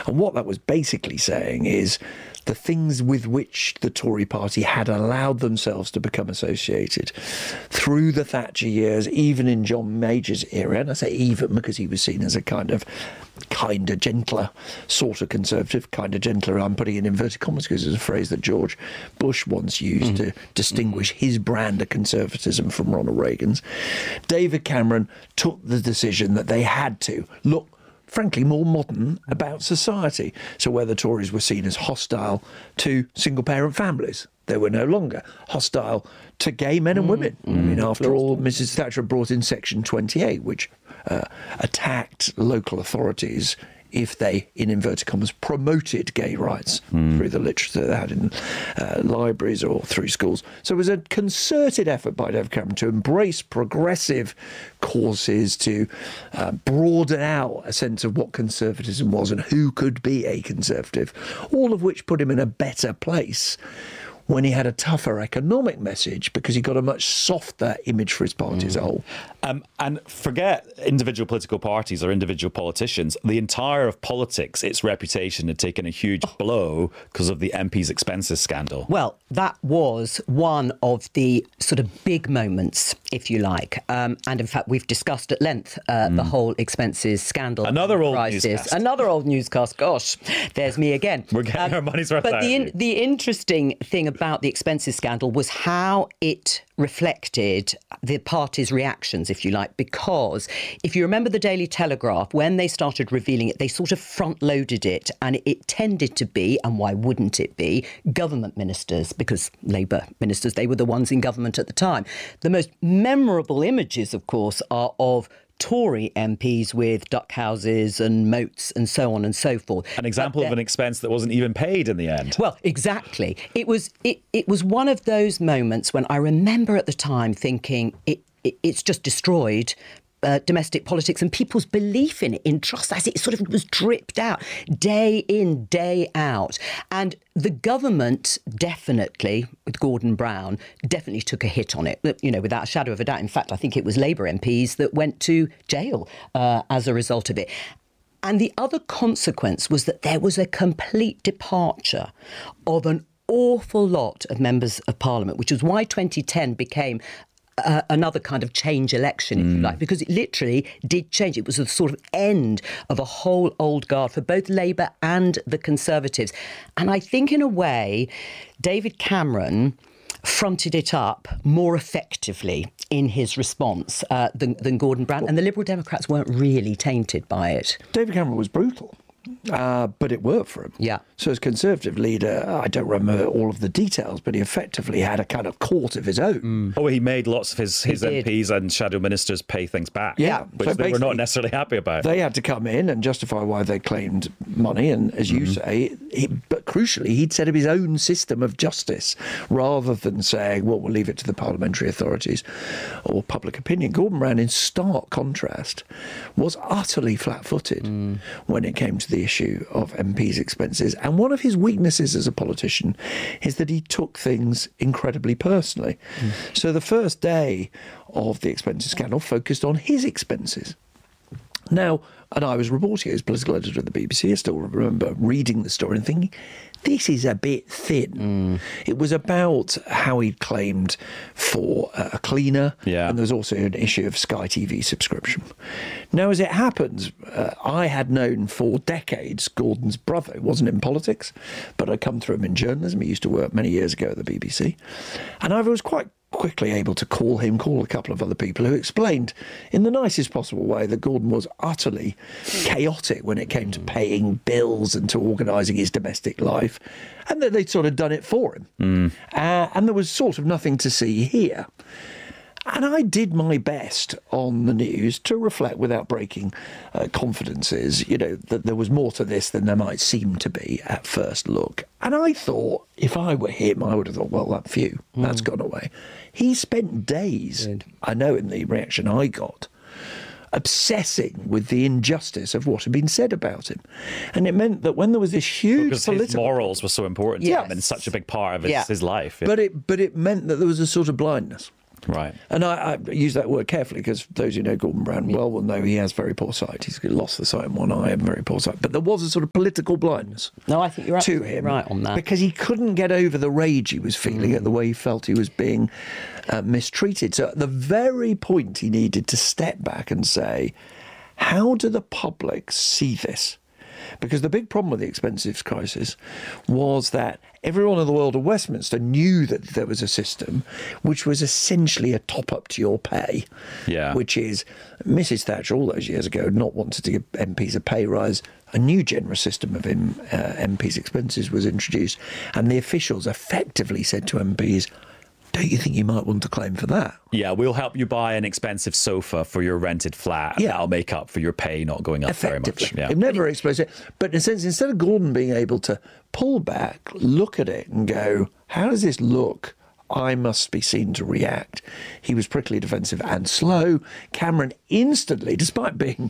And what that was basically saying is the things with which the Tory party had allowed themselves to become associated through the Thatcher years, even in John Major's era, and I say even because he was seen as a kinder, gentler sort of Conservative, kinder, gentler, I'm putting in inverted commas because it's a phrase that George Bush once used to distinguish his brand of conservatism from Ronald Reagan's. David Cameron took the decision that they had to look frankly more modern about society. So where the Tories were seen as hostile to single-parent families, they were no longer hostile to gay men and women. I mean, after all, Mrs. Thatcher brought in Section 28, which attacked local authorities if they, in inverted commas, promoted gay rights through the literature they had in libraries or through schools. So it was a concerted effort by David Cameron to embrace progressive causes, to broaden out a sense of what conservatism was and who could be a conservative, all of which put him in a better place when he had a tougher economic message because he got a much softer image for his party as a whole. And forget individual political parties or individual politicians. The entire of politics, its reputation had taken a huge blow because of the MP's expenses scandal. Well, that was one of the sort of big moments, if you like. And in fact, we've discussed at length the whole expenses scandal. Another old newscast. Another old newscast. Gosh, there's me again. We're getting our money's worth But out the interesting thing about the expenses scandal was how it reflected the party's reactions, if you like, because if you remember the Daily Telegraph, when they started revealing it, they sort of front-loaded it, and it tended to be, and why wouldn't it be, government ministers, because Labour ministers, they were the ones in government at the time. The most memorable images, of course, are of Tory MPs with duck houses and moats and so on and so forth. An example of an expense that wasn't even paid in the end. Well, exactly. It was one of those moments when I remember at the time thinking it's just destroyed domestic politics and people's belief in it, in trust, as it sort of was dripped out day in, day out. And the government definitely, with Gordon Brown, definitely took a hit on it, you know, without a shadow of a doubt. In fact, I think it was Labour MPs that went to jail as a result of it. And the other consequence was that there was a complete departure of an awful lot of members of Parliament, which was why 2010 became another kind of change election, if you like, because it literally did change. It was the sort of end of a whole old guard for both Labour and the Conservatives. And I think in a way, David Cameron fronted it up more effectively in his response than Gordon Brown. And the Liberal Democrats weren't really tainted by it. David Cameron was brutal. But it worked for him. Yeah. So as Conservative leader, I don't remember all of the details, but he effectively had a kind of court of his own. Oh, he made lots of his MPs and shadow ministers pay things back. Yeah. Which So they were not basically, necessarily happy about. They had to come in and justify why they claimed money. And as you say, but crucially, he'd set up his own system of justice rather than saying, well, we'll leave it to the parliamentary authorities or public opinion. Gordon Brown, in stark contrast, was utterly flat-footed when it came to the issue of MPs' expenses. And one of his weaknesses as a politician is that he took things incredibly personally. So the first day of the expenses scandal focused on his expenses. Now, and I was reporting it as political editor at the BBC. I still remember reading the story and thinking, this is a bit thin. It was about how he'd claimed for a cleaner, and there was also an issue of Sky TV subscription. Now, as it happens, I had known for decades Gordon's brother. He wasn't in politics, but I'd come through him in journalism. He used to work many years ago at the BBC. And I was quite quickly able to call a couple of other people who explained in the nicest possible way that Gordon was utterly chaotic when it came to paying bills and to organising his domestic life, and that they'd sort of done it for him. And there was sort of nothing to see here. And I did my best on the news to reflect without breaking confidences, you know, that there was more to this than there might seem to be at first look. And I thought, if I were him, I would have thought, well, that's gone away. He spent days, I know in the reaction I got, obsessing with the injustice of what had been said about him. And it meant that when there was this huge because political... his morals were so important to him and such a big part of his life. But it meant that there was a sort of blindness. Right. And I use that word carefully because those who know Gordon Brown well will know he has very poor sight. He's lost the sight in one eye and very poor sight. But there was a sort of political blindness No, I think you're to absolutely him right on that. because he couldn't get over the rage he was feeling at the way he felt he was being mistreated. So at the very point he needed to step back and say, how do the public see this? Because the big problem with the expenses crisis was that everyone in the world of Westminster knew that there was a system which was essentially a top-up to your pay, which is Mrs Thatcher all those years ago had not wanted to give MPs a pay rise. A new generous system of MPs' expenses was introduced, and the officials effectively said to MPs, don't you think you might want to claim for that? Yeah, we'll help you buy an expensive sofa for your rented flat. And that'll make up for your pay not going up very much. Yeah. It never explains it. But in a sense, instead of Gordon being able to pull back, look at it and go, how does this look? I must be seen to react. He was prickly, defensive and slow. Cameron instantly, despite being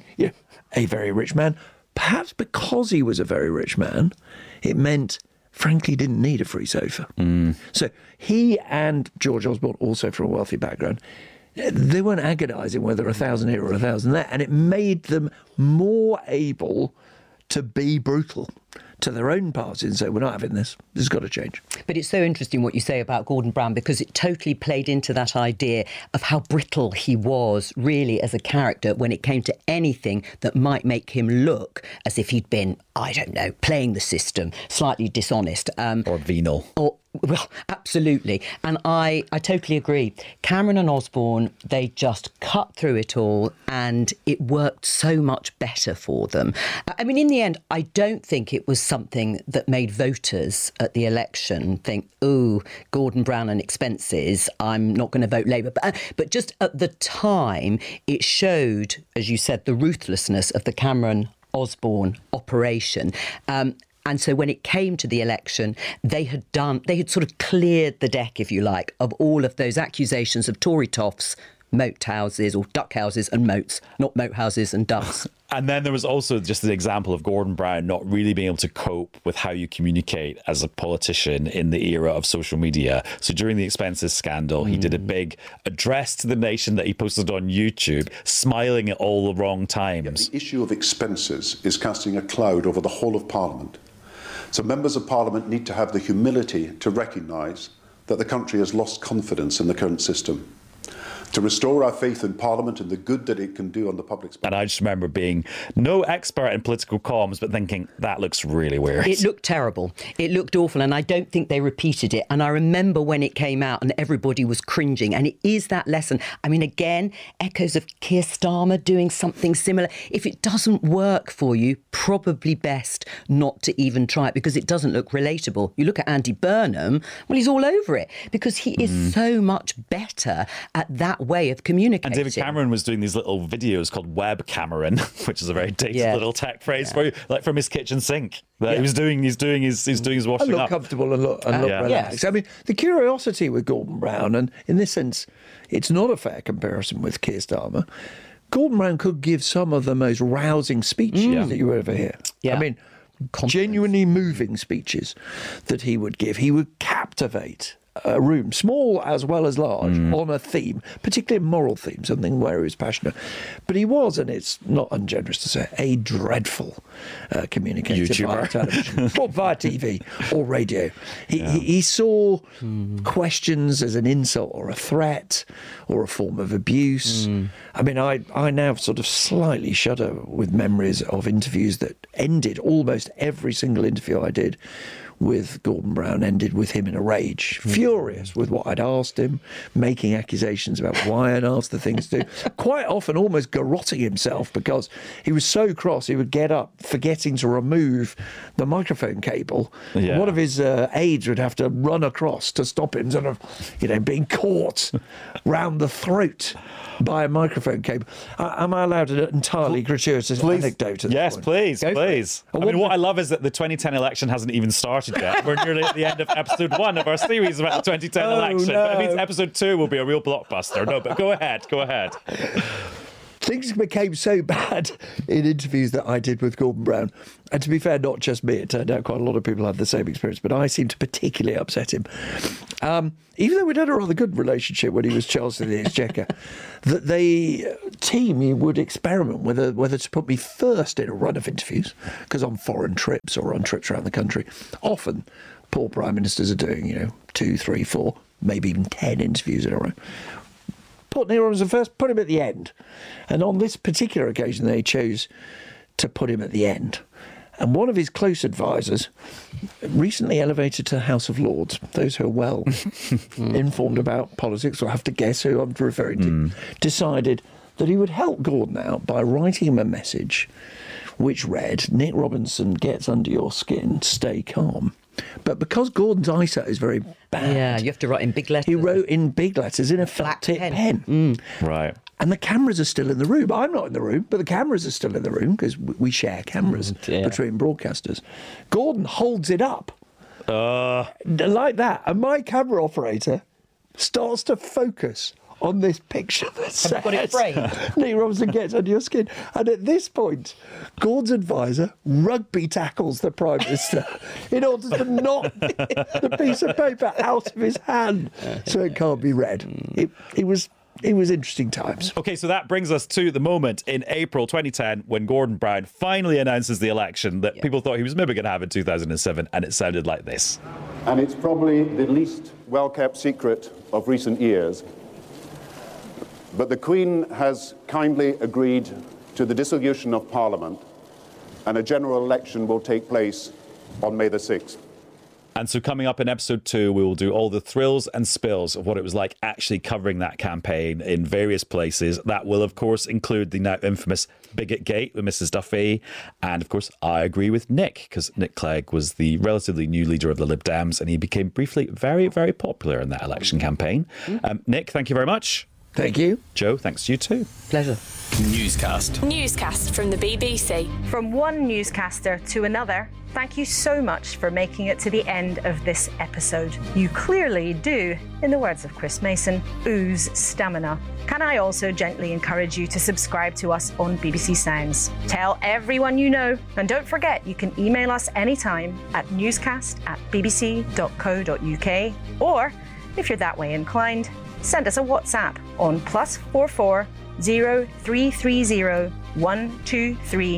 a very rich man, perhaps because he was a very rich man, it meant frankly didn't need a free sofa. So he and George Osborne, also from a wealthy background, they weren't agonising whether 1,000 here or 1,000 there, and it made them more able to be brutal to their own party and say, we're not having this. This has got to change. But it's so interesting what you say about Gordon Brown, because it totally played into that idea of how brittle he was really as a character when it came to anything that might make him look as if he'd been, I don't know, playing the system, slightly dishonest. Or venal. Well, absolutely. And I totally agree. Cameron and Osborne, they just cut through it all and it worked so much better for them. I mean, in the end, I don't think it was something that made voters at the election think, ooh, Gordon Brown and expenses, I'm not going to vote Labour. But just at the time, it showed, as you said, the ruthlessness of the Cameron-Osborne operation. And so when it came to the election, they had sort of cleared the deck, if you like, of all of those accusations of Tory toffs, moat houses or duck houses and moats, not moat houses and ducks. And then there was also just an example of Gordon Brown not really being able to cope with how you communicate as a politician in the era of social media. So during the expenses scandal, he did a big address to the nation that he posted on YouTube, smiling at all the wrong times. The issue of expenses is casting a cloud over the whole of Parliament. So members of Parliament need to have the humility to recognise that the country has lost confidence in the current system. To restore our faith in Parliament and the good that it can do on the public spending. And I just remember being no expert in political comms, but thinking, that looks really weird. It looked terrible. It looked awful. And I don't think they repeated it. And I remember when it came out and everybody was cringing. And it is that lesson. I mean, again, echoes of Keir Starmer doing something similar. If it doesn't work for you, probably best not to even try it because it doesn't look relatable. You look at Andy Burnham, well, he's all over it because he is so much better at that way of communicating. And David Cameron was doing these little videos called Web Cameron, which is a very dated little tech phrase for you, like from his kitchen sink. That he's doing his washing look up. Comfortable and look relaxed. I mean, the curiosity with Gordon Brown, and in this sense, it's not a fair comparison with Keir Starmer. Gordon Brown could give some of the most rousing speeches that you would ever hear. Yeah. I mean, genuinely moving speeches that he would give. He would captivate a room, small as well as large, on a theme, particularly a moral theme, something where he was passionate. But he was, and it's not ungenerous to say, a dreadful communicator via television, or via TV or radio. He saw questions as an insult or a threat or a form of abuse. I mean, I now sort of slightly shudder with memories of interviews that ended, almost every single interview I did with Gordon Brown ended with him in a rage, furious with what I'd asked him, making accusations about why I'd asked the things to do, quite often almost garrotting himself because he was so cross he would get up forgetting to remove the microphone cable. Yeah. One of his aides would have to run across to stop him sort of, being caught round the throat by a microphone cable. Am I allowed an entirely gratuitous anecdote at this point? Please. I mean, what I love is that the 2010 election hasn't even started yet. We're nearly at the end of episode 1 of our series about the 2010 election. No. But it means episode 2 will be a real blockbuster. No, but go ahead. things became so bad in interviews that I did with Gordon Brown. And to be fair, not just me, it turned out quite a lot of people had the same experience, but I seemed to particularly upset him. Even though we'd had a rather good relationship when he was Chancellor of the Exchequer, that the team would experiment whether to put me first in a run of interviews, because on foreign trips or on trips around the country, often poor prime ministers are doing, 2, 3, 4, maybe even 10 interviews in a row. Put Neil Robinson first, put him at the end. And on this particular occasion, they chose to put him at the end. And one of his close advisors, recently elevated to the House of Lords, those who are well informed about politics will have to guess who I'm referring to, decided that he would help Gordon out by writing him a message which read, "Nick Robinson gets under your skin, stay calm." But because Gordon's eyesight is very bad... Yeah, you have to write in big letters. He wrote in big letters in a flat-tip pen. Right. And the cameras are still in the room. I'm not in the room, but the cameras are still in the room because we share cameras between broadcasters. Gordon holds it up like that. And my camera operator starts to focus on this picture that says, got it framed? Nick Robinson gets under your skin. And at this point, Gordon's advisor rugby tackles the Prime Minister in order to knock the piece of paper out of his hand so it can't be read. It was interesting times. Okay, so that brings us to the moment in April 2010 when Gordon Brown finally announces the election that people thought he was maybe going to have in 2007, and it sounded like this. And it's probably the least well-kept secret of recent years. But the Queen has kindly agreed to the dissolution of Parliament, and a general election will take place on May the 6th. And so coming up in episode 2, we will do all the thrills and spills of what it was like actually covering that campaign in various places. That will, of course, include the now infamous Bigot Gate with Mrs Duffy. And, of course, I agree with Nick, because Nick Clegg was the relatively new leader of the Lib Dems, and he became briefly very, very popular in that election campaign. Nick, thank you very much. Thank you. Joe, thanks to you too. Pleasure. Newscast from the BBC. From one newscaster to another, thank you so much for making it to the end of this episode. You clearly do, in the words of Chris Mason, ooze stamina. Can I also gently encourage you to subscribe to us on BBC Sounds? Tell everyone you know, and don't forget you can email us anytime at newscast@bbc.co.uk, or, if you're that way inclined, send us a WhatsApp on +44 0330 123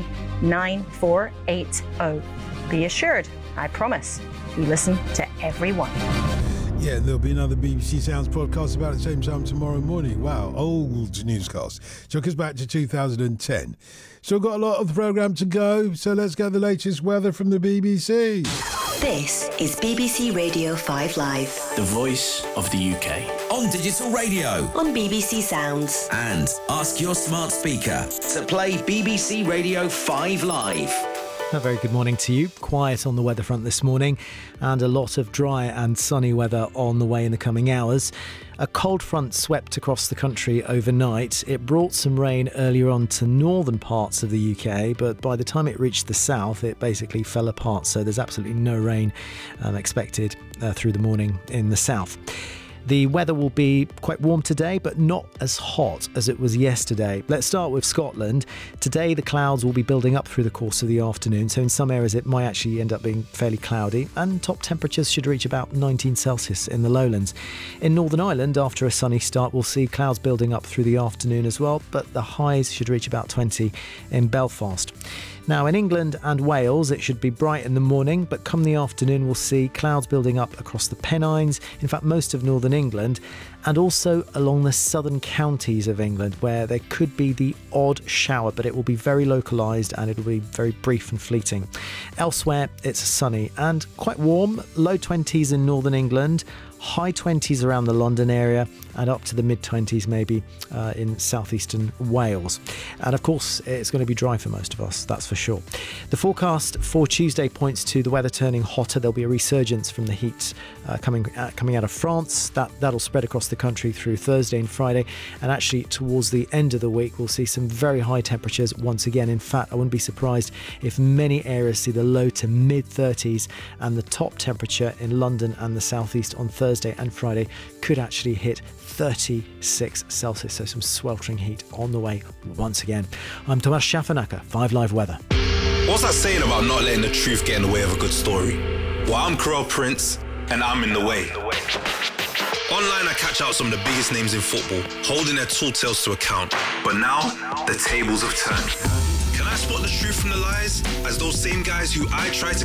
9480. Be assured, I promise, we listen to everyone. Yeah, there'll be another BBC Sounds podcast about the same time tomorrow morning. Wow, old newscast. Took us back to 2010. Still got a lot of the programme to go, so let's get the latest weather from the BBC. This is BBC Radio 5 Live. The voice of the UK. On digital radio. On BBC Sounds. And ask your smart speaker to play BBC Radio 5 Live. A very good morning to you. Quiet on the weather front this morning, and a lot of dry and sunny weather on the way in the coming hours. A cold front swept across the country overnight. It brought some rain earlier on to northern parts of the UK, but by the time it reached the south, it basically fell apart. So there's absolutely no rain expected through the morning in the south. The weather will be quite warm today, but not as hot as it was yesterday. Let's start with Scotland. Today, the clouds will be building up through the course of the afternoon, so in some areas it might actually end up being fairly cloudy, and top temperatures should reach about 19 Celsius in the lowlands. In Northern Ireland, after a sunny start, we'll see clouds building up through the afternoon as well, but the highs should reach about 20 in Belfast. Now, in England and Wales, it should be bright in the morning, but come the afternoon, we'll see clouds building up across the Pennines, in fact, most of northern England, and also along the southern counties of England, where there could be the odd shower, but it will be very localised and it will be very brief and fleeting. Elsewhere, it's sunny and quite warm, low 20s in northern England, high 20s around the London area, and up to the mid-20s maybe in southeastern Wales. And of course, it's going to be dry for most of us, that's for sure. The forecast for Tuesday points to the weather turning hotter. There'll be a resurgence from the heat coming out of France. That'll spread across the country through Thursday and Friday, and actually towards the end of the week we'll see some very high temperatures once again. In fact, I wouldn't be surprised if many areas see the low to mid-30s, and the top temperature in London and the southeast on Thursday and Friday could actually hit 36 Celsius, so some sweltering heat on the way once again. I'm Tomasz Szafanaka, 5 Live Weather. What's that saying about not letting the truth get in the way of a good story? Well, I'm Carell Prince, and I'm in the way. Online, I catch out some of the biggest names in football, holding their tall tales to account. But now, the tables have turned. Can I spot the truth from the lies? As those same guys who I try to